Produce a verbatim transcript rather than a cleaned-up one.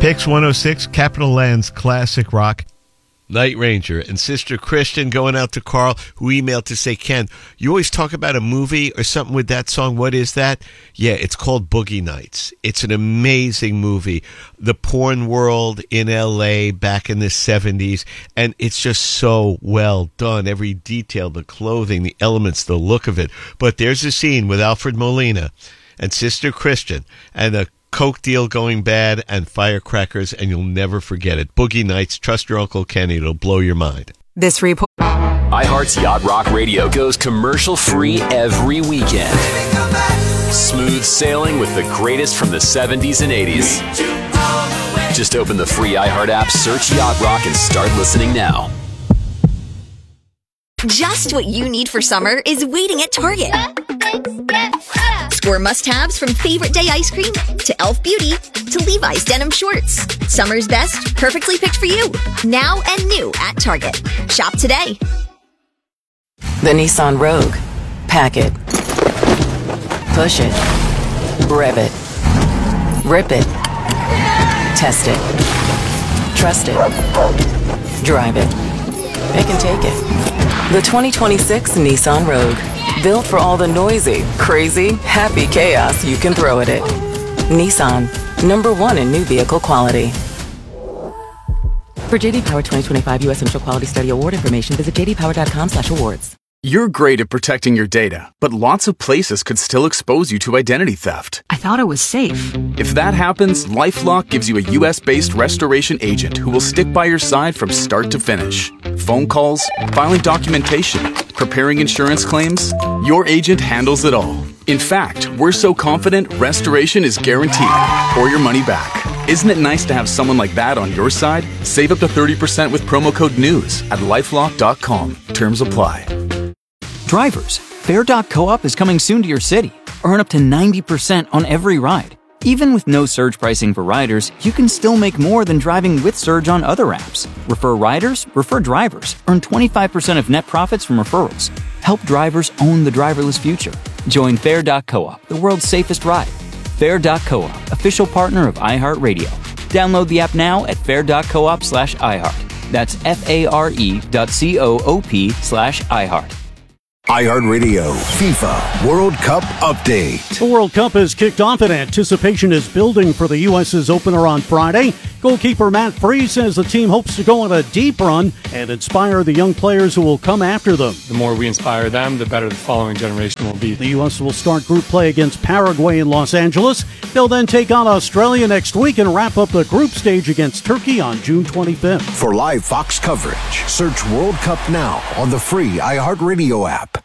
Pix one oh six, Capital Land's classic rock. Night Ranger and Sister Christian going out to Carl, who emailed to say, Ken, you always talk about a movie or something with that song. What is that? Yeah, it's called Boogie Nights. It's an amazing movie. The porn world in L A back in the seventies, and it's just so well done. Every detail, the clothing, the elements, the look of it. But there's a scene with Alfred Molina and Sister Christian and a Coke deal going bad and firecrackers, and you'll never forget it. Boogie Nights, trust your Uncle Kenny. It'll blow your mind. This report. iHeart's Yacht Rock Radio goes commercial-free every weekend. Smooth sailing with the greatest from the seventies and eighties. Just open the free iHeart app, search Yacht Rock, and start listening now. Just what you need for summer is waiting at Target. Score must-haves from Favorite Day ice cream to e l f Beauty to Levi's denim shorts. Summer's best, perfectly picked for you. Now and new at Target. Shop today. The Nissan Rogue. Pack it. Push it. Rev it. Rip it. Test it. Trust it. Drive it. It can take it. The twenty twenty-six Nissan Rogue. Built for all the noisy, crazy, happy chaos you can throw at it. Nissan. Number one in new vehicle quality. For J D Power twenty twenty-five U S Initial Quality Study Award information, visit j d power dot com slash awards. You're great at protecting your data, but lots of places could still expose you to identity theft. I thought it was safe. If that happens, LifeLock gives you a U S-based restoration agent who will stick by your side from start to finish. Phone calls, filing documentation, preparing insurance claims, your agent handles it all. In fact, we're so confident restoration is guaranteed or your money back. Isn't it nice to have someone like that on your side? Save up to thirty percent with promo code NEWS at lifelock dot com. Terms apply. Drivers, Fare dot coop is coming soon to your city. Earn up to ninety percent on every ride. Even with no surge pricing for riders, you can still make more than driving with Surge on other apps. Refer riders, refer drivers. Earn twenty-five percent of net profits from referrals. Help drivers own the driverless future. Join Fare dot coop, the world's safest ride. Fare dot coop, official partner of iHeartRadio. Download the app now at fare dot coop slash iHeart. That's F-A-R-E dot C-O-O-P slash iHeart. iHeartRadio FIFA World Cup update. The World Cup has kicked off and anticipation is building for the U S's opener on Friday. Goalkeeper Matt Freese says the team hopes to go on a deep run and inspire the young players who will come after them. The more we inspire them, the better the following generation will be. The U S will start group play against Paraguay in Los Angeles. They'll then take on Australia next week and wrap up the group stage against Turkey on June twenty-fifth. For live Fox coverage, search World Cup now on the free iHeartRadio app.